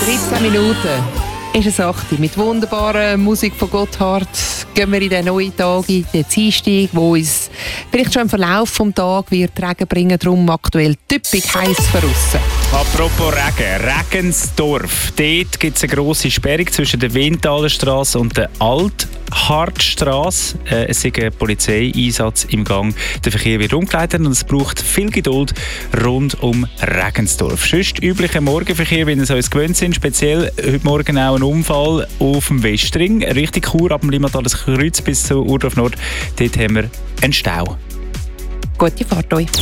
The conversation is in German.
13 Minuten ist es 8. Mit wunderbarer Musik von Gotthard gehen wir in den neuen Tag, in den Dienstag, wo uns vielleicht schon im Verlauf des Tages wird Regen bringen, darum aktuell typisch heiß draussen. Apropos Regen, Regensdorf. Dort gibt es eine grosse Sperrung zwischen der Windtalerstrasse und der Althartstrasse. Es ist ein Polizeieinsatz im Gang. Der Verkehr wird umgeleitet und es braucht viel Geduld rund um Regensdorf. Sonst üblicher Morgenverkehr, wie wir es uns gewöhnt sind. Speziell heute Morgen auch ein Unfall auf dem Westring. Richtig Chur ab dem Limmataler Kreuz bis zu Urdorf Nord. Dort haben wir einen Stau. Gute Fahrt euch.